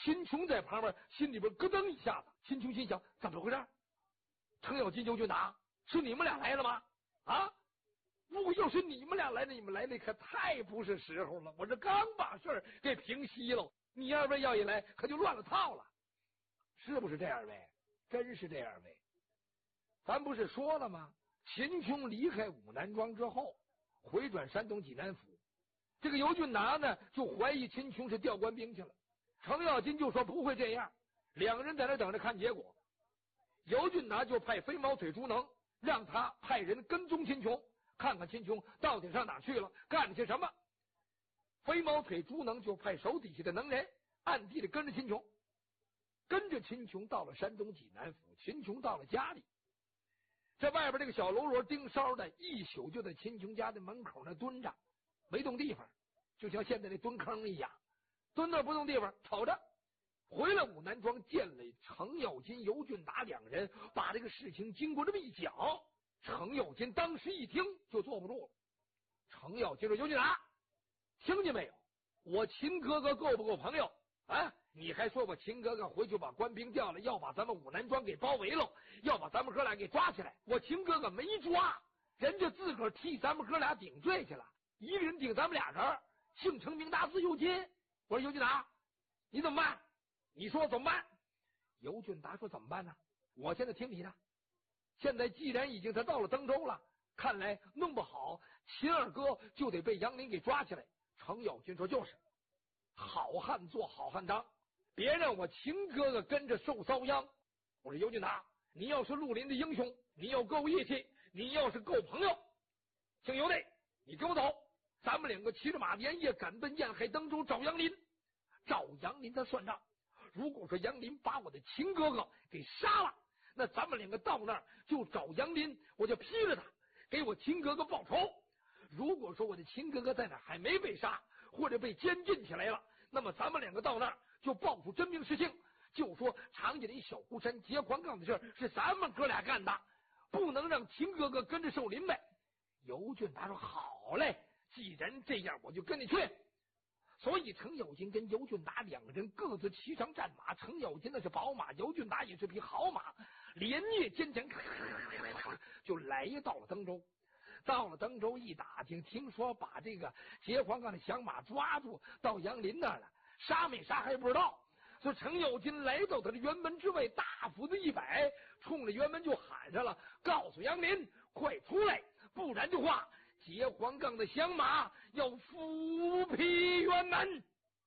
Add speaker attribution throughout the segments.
Speaker 1: 秦琼在旁边心里边咯噔一下子，秦琼心想怎么回事？程咬金、尤俊达是你们俩来了吗？啊！如果要是你们俩来了，你们来的可太不是时候了。我这刚把事儿给平息了，你二位要一来，可就乱了套了，是不是这二位？真是这二位。咱不是说了吗？秦琼离开武南庄之后，回转山东济南府，这个尤俊达呢就怀疑秦琼是调官兵去了。程咬金就说不会这样，两个人在那等着看结果。尤俊达就派飞毛腿朱能，让他派人跟踪秦琼，看看秦琼到底上哪去了，干了些什么。飞毛腿朱能就派手底下的能人暗地里跟着秦琼，跟着秦琼到了山东济南府。秦琼到了家里，这外边这个小喽啰盯梢的一宿就在秦琼家的门口那蹲着，没动地方，就像现在那蹲坑一样，蹲那不动地方瞅着。回了武南庄，见了程咬金、尤俊达两人，把这个事情经过这么一讲，程咬金当时一听就坐不住了。程咬金说：“尤俊达，听见没有？我秦哥哥够不够朋友啊？你还说我秦哥哥回去把官兵调了，要把咱们武南庄给包围了，要把咱们哥俩给抓起来。我秦哥哥没抓，人家自个儿替咱们哥俩顶罪去了，一个人顶咱们俩人，姓程名达字尤金。我说尤俊达，你怎么办？你说怎么办？”尤俊达说：“怎么办呢？我现在听你的。现在既然已经他到了登州了，看来弄不好秦二哥就得被杨林给抓起来。”程咬金说：“就是，好汉做好汉当，别让我秦哥哥跟着受遭殃。”我说：“尤俊达，你要是绿林的英雄，你要够义气，你要是够朋友，姓尤的，你跟我走，咱们两个骑着马连夜赶奔沿海登州找杨林，找杨林他算账。如果说杨林把我的秦哥哥给杀了，那咱们两个到那儿就找杨林，我就劈了他，给我秦哥哥报仇。如果说我的秦哥哥在那儿还没被杀，或者被监禁起来了，那么咱们两个到那儿就报出真名实姓，就说长家里小孤山劫黄杠的事是咱们哥俩干的，不能让秦哥哥跟着受林呗。”尤俊达说：“好嘞，既然这样，我就跟你去。”所以程咬金跟尤俊达两个人各自骑上战马，程咬金那是宝马，尤俊达也是匹好马，连夜兼程就来到了登州。到了登州一打听，听说把这个劫黄杠的响马抓住，到杨林那儿了，杀没杀还不知道。所以程咬金来到他的辕门之外，大斧子一摆，冲着辕门就喊上了，告诉杨林快出来，不然的话劫黄杠的响马要斧劈辕门。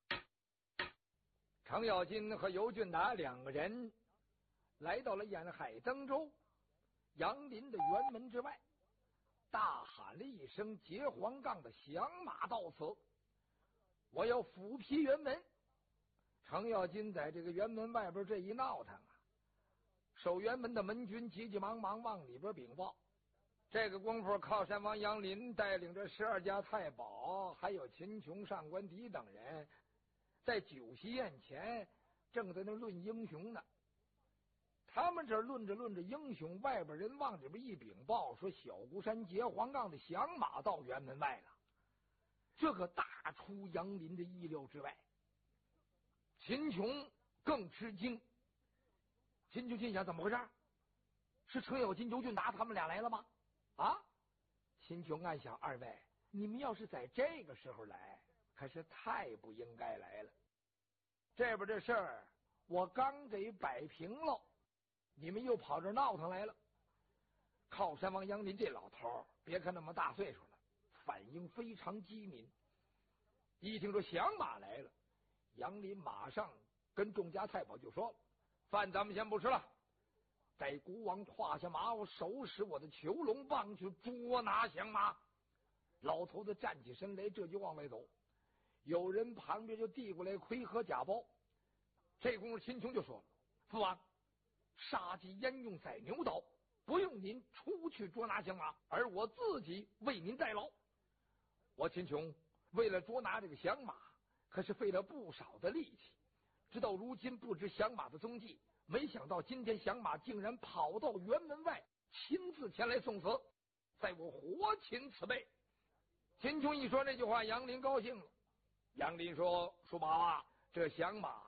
Speaker 1: 程咬金和尤俊达两个人来到了沿海登州杨林的辕门之外，大喊了一声：“劫黄杠的响马到此，我要斧劈辕门。”程咬金在这个辕门外边这一闹腾啊，守辕门的门军急急忙忙往里边禀报。这个功夫，靠山王杨林带领着12家太保，还有秦琼、上官迪等人，在酒席宴前正在那论英雄呢。他们这论着论着英雄，外边人往里边一禀报，说小孤山劫黄杠的响马到辕门外了。这个大出杨林的意料之外，秦琼更吃惊。秦琼心想：怎么回事？是程咬金、尤俊达他们俩来了吗？啊！秦琼暗想：二位，你们要是在这个时候来，可是太不应该来了。这边这事儿我刚给摆平了，你们又跑这闹腾来了。靠山王杨林这老头，别看那么大岁数了，反应非常机敏。一听说响马来了，杨林马上跟众家太保就说了：“饭咱们先不吃了，待孤王胯下马，我手使我的囚龙棒去捉拿响马。”老头子站起身来，这就往外走。有人旁边就递过来盔和甲包。这功夫秦琼就说了：“父王，杀鸡焉用宰牛刀，不用您出去捉拿响马，而我自己为您代劳。我秦琼为了捉拿这个响马，可是费了不少的力气，直到如今不知响马的踪迹。没想到今天响马竟然跑到辕门外，亲自前来送死，在我活擒此辈。”秦琼一说这句话，杨林高兴了。杨林说：“叔宝啊，这响马